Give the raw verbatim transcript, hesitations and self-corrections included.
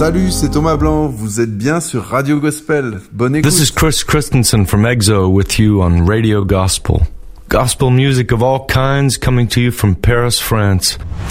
Salut, c'est Thomas Blanc, vous êtes bien sur Radio Gospel. Bonne écoute. This is Chris Christensen from EXO with you on Radio Gospel. Gospel music of all kinds coming to you from Paris, France.